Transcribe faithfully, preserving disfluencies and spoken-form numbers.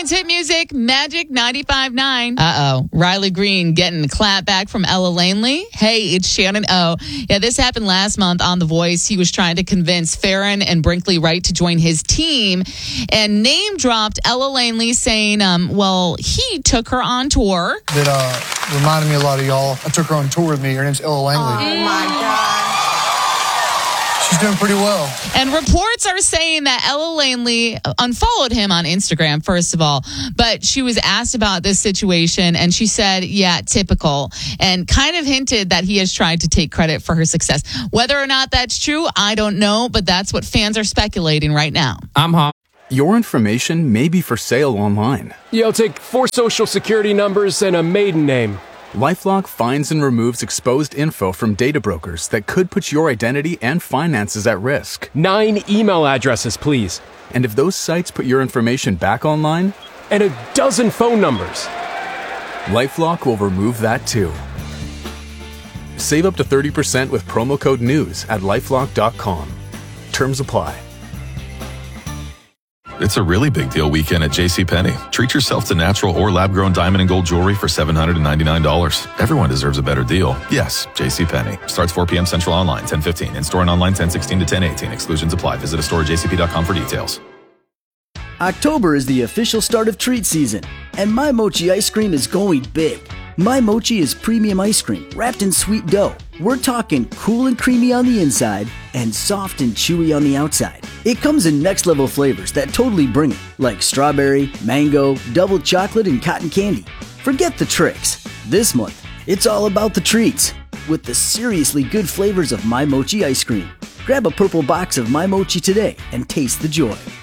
It's Hit Music, Magic ninety-five point nine. Uh-oh. Riley Green getting a clap back from Ella Langley. Hey, it's Shannon O. Yeah, this happened last month on The Voice. He was trying to convince Farron and Brinkley Wright to join his team and name dropped Ella Langley saying, um, well, he took her on tour. That uh, reminded me a lot of y'all. I took her on tour with me. Her name's Ella Langley. Oh, my God. She's doing pretty well. And reports are saying that Ella Langley unfollowed him on Instagram, first of all. But she was asked about this situation, and she said, yeah, typical. And kind of hinted that he has tried to take credit for her success. Whether or not that's true, I don't know. But that's what fans are speculating right now. I'm hot. Your information may be for sale online. Yeah, I'll take four social security numbers and a maiden name. LifeLock finds and removes exposed info from data brokers that could put your identity and finances at risk. Nine email addresses, please. And if those sites put your information back online? And a dozen phone numbers. LifeLock will remove that too. Save up to thirty percent with promo code NEWS at LifeLock dot com. Terms apply. It's a really big deal weekend at JCPenney. Treat yourself to natural or lab-grown diamond and gold jewelry for seven hundred ninety-nine dollars. Everyone deserves a better deal. Yes, JCPenney. Starts four p.m. Central online, ten fifteen. In-store and online, ten sixteen to ten eighteen. Exclusions apply. Visit a store at j c p dot com for details. October is the official start of treat season, and My Mochi ice cream is going big. My Mochi is premium ice cream wrapped in sweet dough. We're talking cool and creamy on the inside and soft and chewy on the outside. It comes in next level flavors that totally bring it, like strawberry, mango, double chocolate, and cotton candy. Forget the tricks. This month, it's all about the treats with the seriously good flavors of My Mochi ice cream. Grab a purple box of My Mochi today and taste the joy.